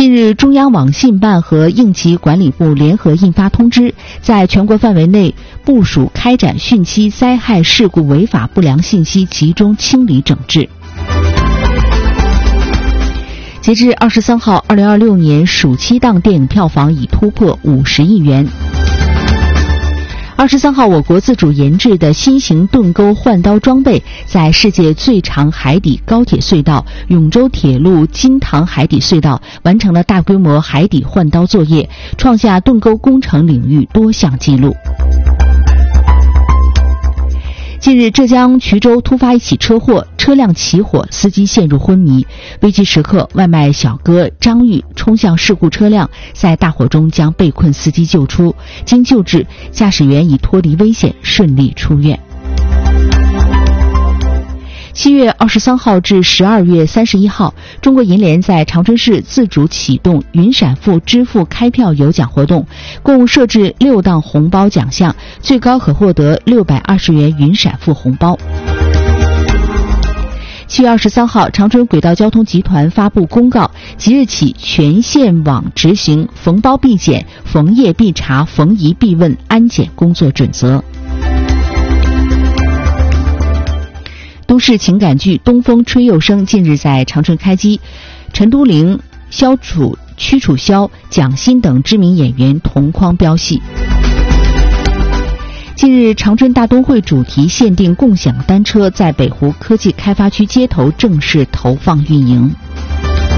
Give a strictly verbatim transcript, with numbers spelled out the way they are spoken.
近日，中央网信办和应急管理部联合印发通知，在全国范围内部署开展汛期灾害事故违法不良信息集中清理整治。截至二十三号，二零二六年暑期档电影票房已突破五十亿元。二十三号，我国自主研制的新型盾钩换刀装备在世界最长海底高铁隧道永州铁路金塘海底隧道完成了大规模海底换刀作业，创下盾钩工程领域多项纪录。近日，浙江衢州突发一起车祸，车辆起火，司机陷入昏迷。危急时刻，外卖小哥张玉冲向事故车辆，在大火中将被困司机救出。经救治，驾驶员已脱离危险，顺利出院。七月二十三号至十二月三十一号，中国银联在长春市自主启动云闪付支付开票有奖活动，共设置六档红包奖项，最高可获得六百二十元云闪付红包。七月二十三号，长春轨道交通集团发布公告，即日起全线网执行逢包必检、逢业必查、逢疑必问安检工作准则。都市情感剧《东风吹又生》近日在长春开机，陈都灵、萧楚、屈楚萧、蒋欣等知名演员同框飙戏。近日，长春大东会主题限定共享单车在北湖科技开发区街头正式投放运营。